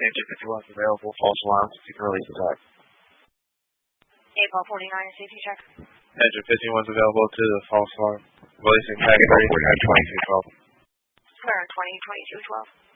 Engine 51's available, false alarms, if you can release the tag. April 49 is safety check. Engine 51's available to the false alarm. Releasing tag 30 2212. Square 20 2212.